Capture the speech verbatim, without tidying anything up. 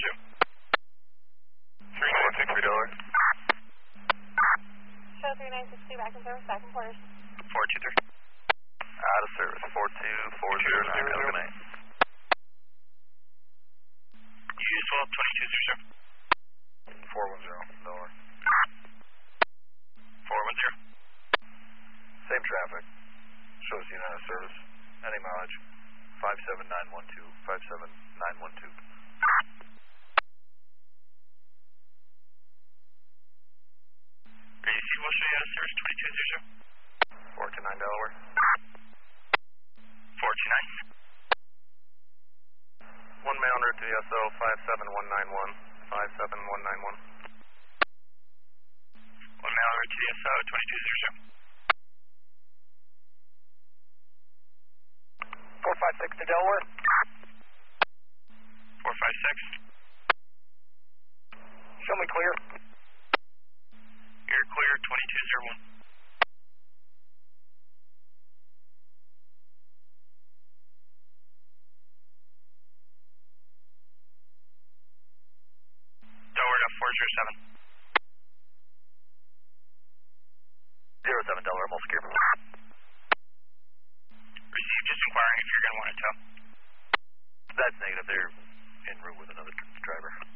zero. three nine six three Delaware. Show three nine six two back in service, back in quarters. four two three. Out of service, four two four zero nine, have a good night. Use twelve twenty-two zero zero. four one zero, Delaware. four one zero. Same traffic. Shows unit out of service. Any mileage. five seven nine one two, five seven nine one two. Receive, we'll show you out of service, twenty-two zero zero. four two nine Delaware. four two nine. One mail route to the S O, five seven one nine one, five seven one nine one. One mail route to the S O, twenty-two zero zero. four five six to Delaware. four five six. Show me clear. You're clear, twenty-two zero one. Delaware to four zero seven. zero seven Delaware, almost clear. Receive, just inquiring if you're going to want to tow. That's negative. They're en route with another driver.